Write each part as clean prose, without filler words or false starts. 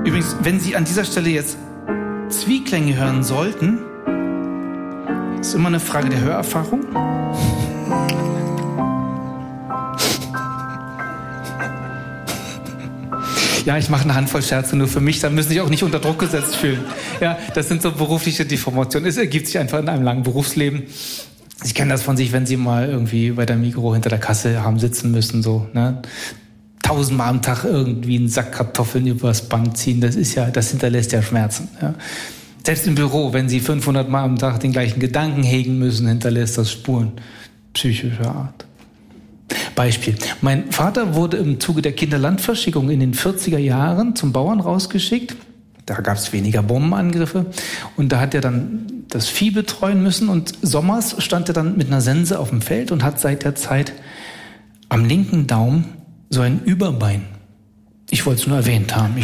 Übrigens, wenn Sie an dieser Stelle jetzt Zwiklänge hören sollten, ist immer eine Frage der Hörerfahrung. Ja, ich mache eine Handvoll Scherze nur für mich, dann müssen Sie sich auch nicht unter Druck gesetzt fühlen. Ja, das sind so berufliche Deformationen. Es ergibt sich einfach in einem langen Berufsleben. Sie kennen das von sich, wenn Sie mal irgendwie bei der Migros hinter der Kasse haben sitzen müssen, so, ne? 1000-mal am Tag irgendwie einen Sack Kartoffeln übers Band ziehen, das hinterlässt ja Schmerzen. Ja. Selbst im Büro, wenn Sie 500-mal am Tag den gleichen Gedanken hegen müssen, hinterlässt das Spuren psychischer Art. Beispiel. Mein Vater wurde im Zuge der Kinderlandverschickung in den 40er Jahren zum Bauern rausgeschickt. Da gab es weniger Bombenangriffe und da hat er dann das Vieh betreuen müssen und sommers stand er dann mit einer Sense auf dem Feld und hat seit der Zeit am linken Daumen so ein Überbein. Ich wollte es nur erwähnt haben.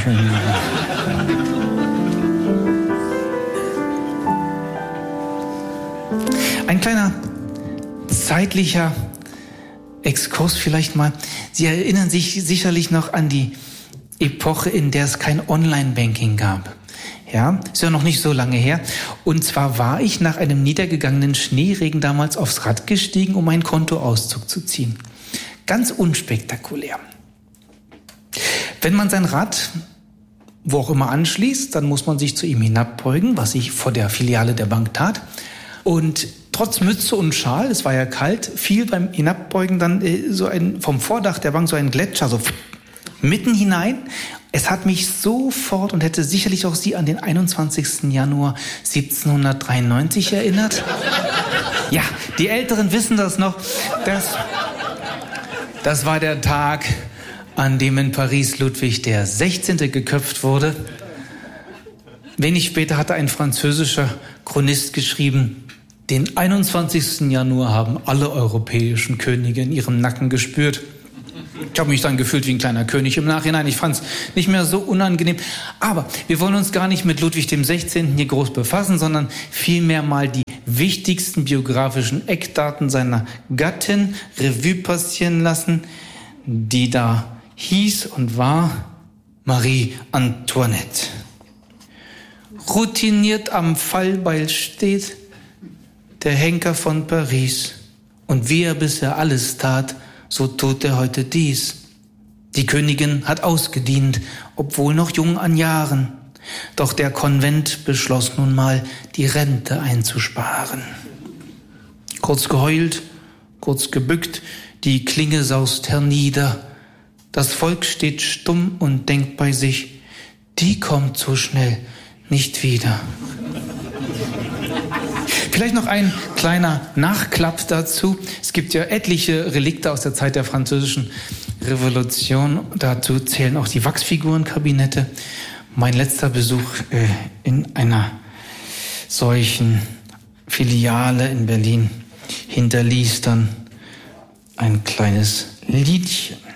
Ein kleiner zeitlicher Exkurs vielleicht mal. Sie erinnern sich sicherlich noch an die Epoche, in der es kein Online-Banking gab. Ja, ist ja noch nicht so lange her. Und zwar war ich nach einem niedergegangenen Schneeregen damals aufs Rad gestiegen, um einen Kontoauszug zu ziehen. Ganz unspektakulär. Wenn man sein Rad wo auch immer anschließt, dann muss man sich zu ihm hinabbeugen, was ich vor der Filiale der Bank tat. Und trotz Mütze und Schal, es war ja kalt, fiel beim Hinabbeugen dann vom Vordach der Bank so ein Gletscher so mitten hinein. Es hat mich sofort und hätte sicherlich auch Sie an den 21. Januar 1793 erinnert. Ja, die Älteren wissen das noch. Das war der Tag, an dem in Paris Ludwig der 16. geköpft wurde. Wenig später hatte ein französischer Chronist geschrieben, den 21. Januar haben alle europäischen Könige in ihrem Nacken gespürt. Ich habe mich dann gefühlt wie ein kleiner König im Nachhinein. Ich fand es nicht mehr so unangenehm. Aber wir wollen uns gar nicht mit Ludwig dem 16. hier groß befassen, sondern vielmehr mal die wichtigsten biografischen Eckdaten seiner Gattin Revue passieren lassen, die da hieß und war Marie Antoinette. Routiniert am Fallbeil steht der Henker von Paris. Und wie er bisher alles tat, so tut er heute dies. Die Königin hat ausgedient, obwohl noch jung an Jahren. Doch der Konvent beschloss nun mal, die Rente einzusparen. Kurz geheult, kurz gebückt, die Klinge saust hernieder. Das Volk steht stumm und denkt bei sich, die kommt so schnell nicht wieder. Vielleicht noch ein kleiner Nachklapp dazu. Es gibt ja etliche Relikte aus der Zeit der Französischen Revolution. Dazu zählen auch die Wachsfigurenkabinette. Mein letzter Besuch in einer solchen Filiale in Berlin hinterließ dann ein kleines Liedchen.